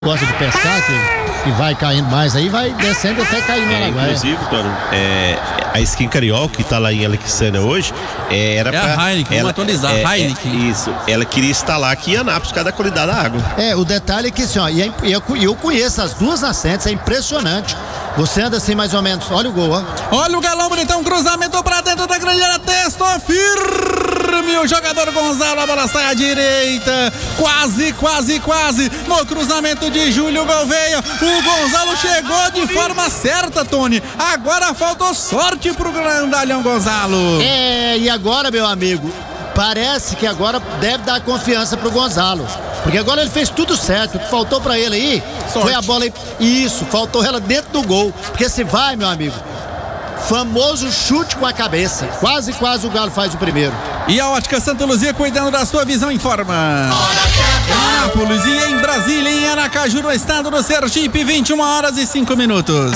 gosta de pescar, que vai caindo mais aí, vai descendo até cair no Araguaia. Inclusive, Toro, a Skin Carioca, que tá lá em Alexandria hoje, era pra... a Heineken, vamos atualizar, Heineken. Isso, ela queria instalar aqui em Anápolis, por causa da qualidade da água. O detalhe é que assim, ó, eu conheço as duas nascentes, é impressionante. Você anda assim mais ou menos, olha o gol, ó. Olha o Galão bonitão, cruzamento pra dentro da grande área, testou firme o jogador Gonzalo, a bola sai à direita, quase, no cruzamento de Júlio Gouveia, o Gonzalo chegou de forma certa, Tony, agora faltou sorte pro grandalhão Gonzalo. E agora, meu amigo, parece que agora deve dar confiança pro Gonzalo. Porque agora ele fez tudo certo. O que faltou pra ele aí foi a bola. Isso, faltou ela dentro do gol. Porque se vai, meu amigo, famoso chute com a cabeça. Quase o Galo faz o primeiro. E a Ótica Santa Luzia cuidando da sua visão, informa. Em Anápolis e em Brasília, em Aracaju, no estado do Sergipe, 21h05.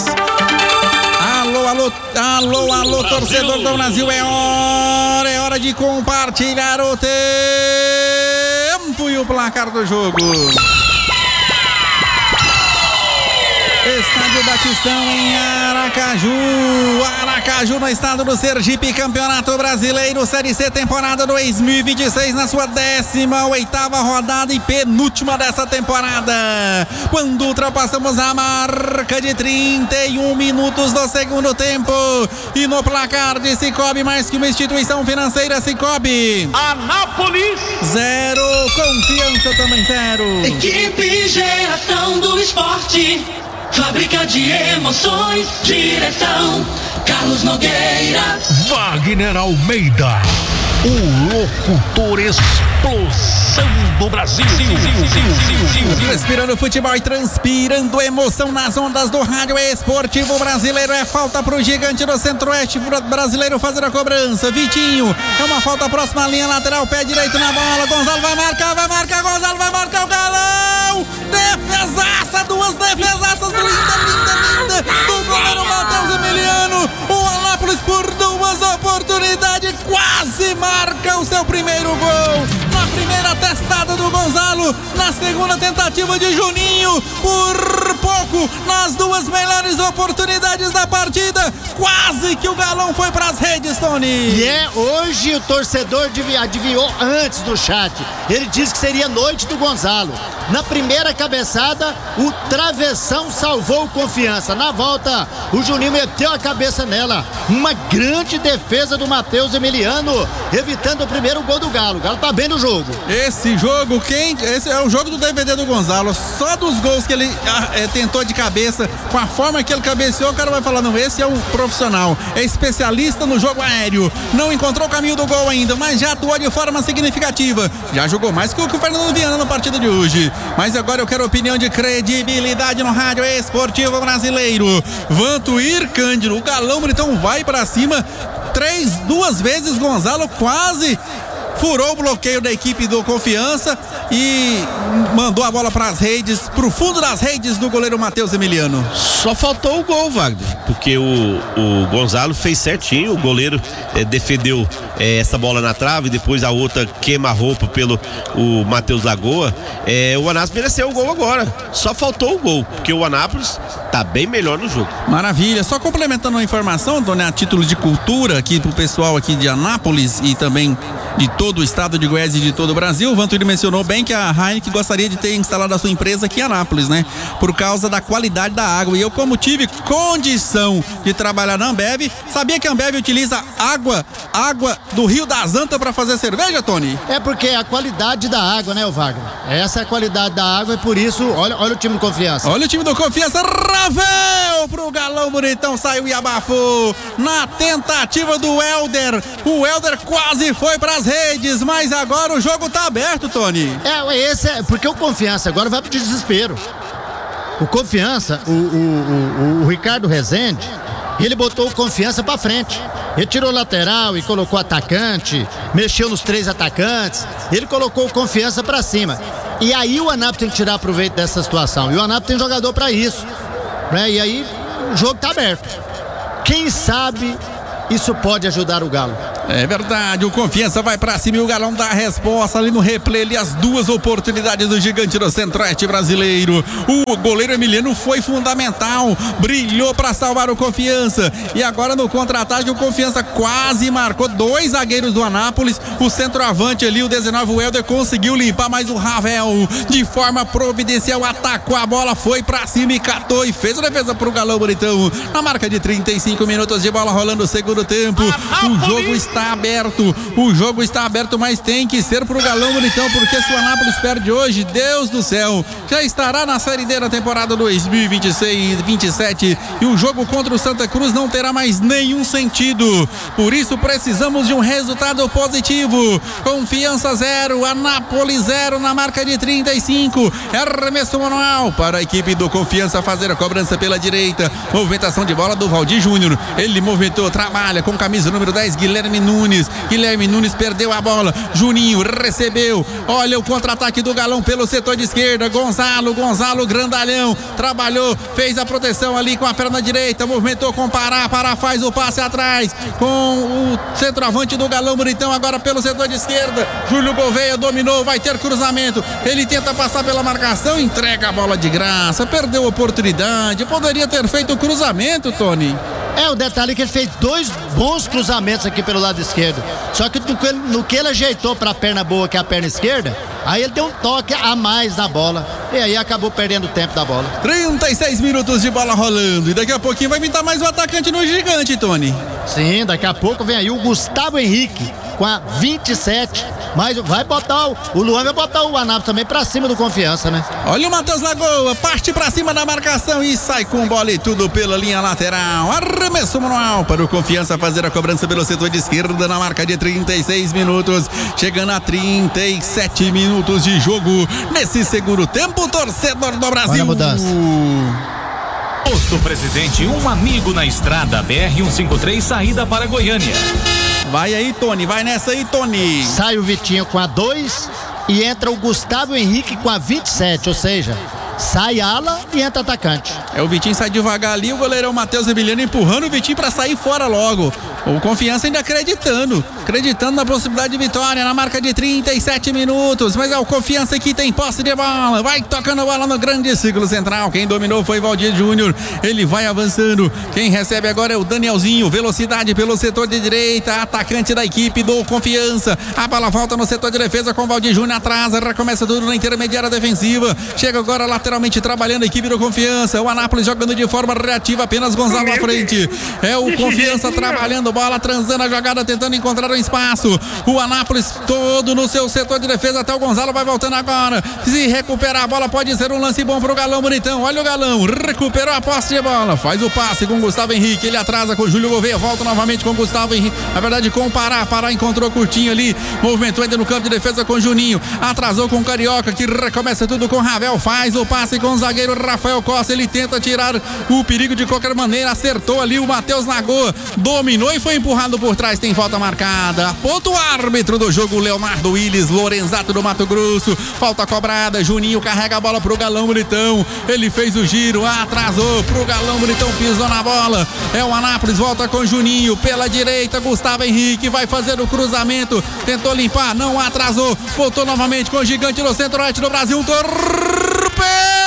Alô, torcedor do Brasil, é hora de compartilhar o tempo e o placar do jogo. Estádio Batistão em Aracaju, no estado do Sergipe, Campeonato Brasileiro, Série C, temporada 2026, na sua 18ª rodada e penúltima dessa temporada. Quando ultrapassamos a marca de 31 minutos do segundo tempo. E no placar de Cicobi, mais que uma instituição financeira, Cicobi. Anápolis 0, Confiança também 0. Equipe Geração do Esporte, fábrica de emoções, direção Carlos Nogueira, Wagner Almeida, o locutor explosão do Brasil. Respirando futebol e transpirando emoção nas ondas do rádio esportivo brasileiro. É falta pro gigante do centro-oeste brasileiro fazer a cobrança. Vitinho, é uma falta próxima à linha lateral, pé direito na bola. Gonzalo vai marcar, Gonzalo vai marcar o Galão. Defesaça, duas defesaças linda do goleiro Matheus Emiliano. O Anápolis, por duas oportunidades, quase marca o seu primeiro gol. Na primeira testada do Gonzalo, na segunda tentativa de Juninho, por pouco, nas duas melhores oportunidades da partida, quase que o Galão foi pras redes, Tony. E hoje o torcedor adivinhou antes do chat. Ele disse que seria noite do Gonzalo. Na primeira cabeçada, o travessão salvou o Confiança. Na volta, o Juninho meteu a cabeça nela. Uma grande defesa do Matheus Emiliano, evitando o primeiro gol do Galo. O Galo tá bem no jogo. Esse jogo, esse é o jogo do DVD do Gonzalo. Só dos gols que ele tentou de cabeça, com a forma que ele cabeceou, o cara vai falar, não, esse é um profissional, é especialista no jogo aéreo. Não encontrou o caminho do gol ainda, mas já atuou de forma significativa. Já jogou mais que o Fernando Viana na partida de hoje. Mas agora eu quero opinião de credibilidade no rádio esportivo brasileiro. Vantuir Cândido, o Galão Bonitão vai pra cima. Duas vezes Gonzalo quase furou o bloqueio da equipe do Confiança e mandou a bola para as redes, pro fundo das redes do goleiro Matheus Emiliano. Só faltou o gol, Wagner, porque o Gonzalo fez certinho, o goleiro defendeu essa bola na trave, depois a outra queima-roupa pelo o Matheus Lagoa. O Anápolis mereceu o gol agora, só faltou o gol, porque o Anápolis tá bem melhor no jogo. Maravilha, só complementando a informação, Dona, a título de cultura aqui pro pessoal aqui de Anápolis e também de todo o estado de Goiás e de todo o Brasil. O Vantuíri mencionou bem que a Heineken gostaria de ter instalado a sua empresa aqui em Anápolis, né? Por causa da qualidade da água. E eu, como tive condição de trabalhar na Ambev, sabia que a Ambev utiliza água do Rio das Antas para fazer cerveja, Tony? É porque a qualidade da água, né, o Wagner? Essa é a qualidade da água e por isso, olha o time do Confiança. Olha o time do Confiança, Ravel pro Galão Bonitão, saiu e abafou na tentativa do Helder. O Helder quase foi pras redes, mas agora o jogo tá aberto, Tony. Esse é porque o Confiança agora vai pro desespero. O Confiança, o Ricardo Rezende, ele botou o Confiança pra frente. Ele tirou lateral e colocou atacante, mexeu nos 3 atacantes, ele colocou o Confiança pra cima. E aí o Anápolis tem que tirar proveito dessa situação. E o Anápolis tem jogador pra isso, né? E aí o jogo tá aberto. Quem sabe isso pode ajudar o Galo. É verdade, o Confiança vai pra cima e o Galão dá a resposta ali no replay, ali as duas oportunidades do gigante do Centro-Oeste brasileiro. O goleiro Emiliano foi fundamental, brilhou pra salvar o Confiança. E agora no contra-ataque o Confiança quase marcou, 2 zagueiros do Anápolis. O centroavante ali, o 19, o Helder, conseguiu limpar, mas o Ravel, de forma providencial, atacou a bola, foi pra cima e catou e fez a defesa pro Galão Bonitão. Na marca de 35 minutos de bola rolando o segundo tempo. O jogo está aberto, mas tem que ser pro Galão Bonitão, porque se o Anápolis perde hoje, Deus do céu, já estará na Série D na temporada 2026-27 e o jogo contra o Santa Cruz não terá mais nenhum sentido. Por isso precisamos de um resultado positivo. Confiança 0, Anápolis 0 na marca de 35. Arremesso manual para a equipe do Confiança fazer a cobrança pela direita. Movimentação de bola do Valdir Júnior. Ele movimentou, trabalha com camisa número 10, Guilherme Nunes perdeu a bola, Juninho recebeu, olha o contra-ataque do Galão pelo setor de esquerda, Gonzalo grandalhão, trabalhou, fez a proteção ali com a perna direita, movimentou com Pará faz o passe atrás, com o centroavante do Galão Bonitão, agora pelo setor de esquerda, Júlio Gouveia dominou, vai ter cruzamento, ele tenta passar pela marcação, entrega a bola de graça, perdeu a oportunidade, poderia ter feito o cruzamento, Tony. É, o detalhe é que ele fez 2 bons cruzamentos aqui pelo lado esquerdo. Só que no que ele ajeitou para a perna boa, que é a perna esquerda, aí ele deu um toque a mais na bola. E aí acabou perdendo o tempo da bola. 36 minutos de bola rolando. E daqui a pouquinho vai pintar mais um atacante no gigante, Tony. Sim, daqui a pouco vem aí o Gustavo Henrique com a 27. Mas vai botar o Luan vai botar o Anápolis também pra cima do Confiança, né? Olha o Matheus Lagoa, parte pra cima da marcação e sai com bola e tudo pela linha lateral. Arremesso manual para o Confiança fazer a cobrança pelo setor de esquerda na marca de 36 minutos. Chegando a 37 minutos de jogo nesse segundo tempo, torcedor do Brasil. Olha a mudança. Posto Presidente, um amigo na estrada, BR-153, saída para Goiânia. Vai aí, Tony, vai nessa aí, Tony. Sai o Vitinho com a 2 e entra o Gustavo Henrique com a 27, ou seja, sai ala e entra atacante. O Vitinho sai devagar ali, o goleirão Matheus Emiliano empurrando o Vitinho pra sair fora logo. O Confiança ainda acreditando na possibilidade de vitória na marca de 37 minutos, mas é o Confiança que tem posse de bola, vai tocando a bola no grande círculo central, quem dominou foi Valdir Júnior, ele vai avançando, quem recebe agora é o Danielzinho, velocidade pelo setor de direita, atacante da equipe do Confiança, a bola volta no setor de defesa com Valdir Júnior, atrasa, recomeça tudo na intermediária defensiva, chega agora lateralmente trabalhando a equipe do Confiança, o Anápolis jogando de forma reativa, apenas Gonzalo à frente, é o Confiança trabalhando bola, transando a jogada, tentando encontrar um espaço, o Anápolis todo no seu setor de defesa, até o Gonzalo vai voltando agora, se recuperar a bola pode ser um lance bom pro Galão Bonitão, olha o Galão, recuperou a posse de bola, faz o passe com o Gustavo Henrique, ele atrasa com o Júlio Gouveia, volta novamente com o Gustavo Henrique, na verdade com o Pará encontrou curtinho ali, movimentou ainda no campo de defesa com o Juninho, atrasou com o Carioca, que recomeça tudo com o Ravel, faz o passe com o zagueiro Rafael Costa, ele tenta tirar o perigo de qualquer maneira, acertou ali o Matheus Lagoa, dominou e foi empurrado por trás, tem falta marcada, aponta o árbitro do jogo, Leonardo Willis, Lorenzato do Mato Grosso, falta cobrada, Juninho carrega a bola pro Galão Bonitão, ele fez o giro, atrasou pro Galão Bonitão, pisou na bola, é o Anápolis, volta com Juninho, pela direita, Gustavo Henrique vai fazer o cruzamento, tentou limpar, não atrasou, voltou novamente com o gigante do Centro-Oeste do Brasil, um torpedo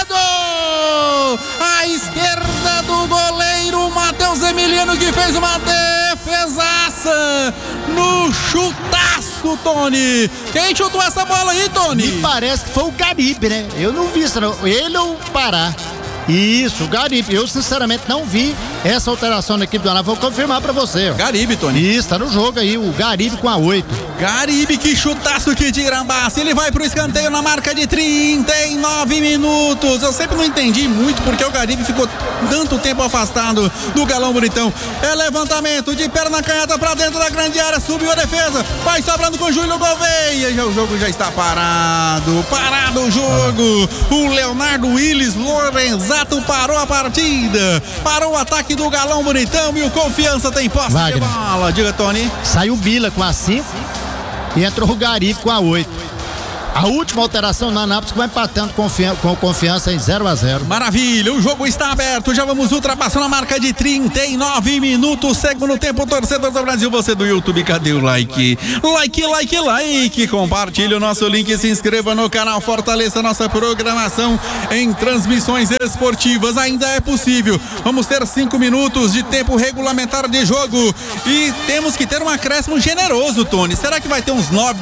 à esquerda do goleiro Matheus Emiliano, que fez uma defesaça no chutaço, Tony. Quem chutou essa bola aí, Tony? Me parece que foi o Garibe, né? Eu não vi isso, não. Ele ou o Pará? Isso, o Garibe. Eu, sinceramente, não vi essa alteração na equipe do Anápolis. Vou confirmar pra você. Ó. Garibe, Tony. Isso, tá no jogo aí, o Garibe com a 8. Garibe, que chutaço que tirambaça. Ele vai pro escanteio na marca de 39 minutos. Eu sempre não entendi muito porque o Garibe ficou tanto tempo afastado do Galão Bonitão. É levantamento de perna canhota pra dentro da grande área. Subiu a defesa. Vai sobrando com o Júlio Gouveia. O jogo já está parado. Parado o jogo. O Leonardo Willis Lorenzato parou a partida. Parou o ataque do Galão Bonitão e o Confiança tem posse de bola. Diga, Tony. Saiu o Bila com a 5 e entrou o Garibe com a 8. A última alteração na Anápolis que vai empatando com Confiança em 0-0. Maravilha, o jogo está aberto, já vamos ultrapassando a marca de 39 minutos, segundo tempo, torcedor do Brasil, você do YouTube, cadê o like? Like, compartilhe o nosso link, se inscreva no canal, fortaleça nossa programação em transmissões esportivas, ainda é possível, vamos ter 5 minutos de tempo regulamentar de jogo e temos que ter um acréscimo generoso, Tony, será que vai ter uns 9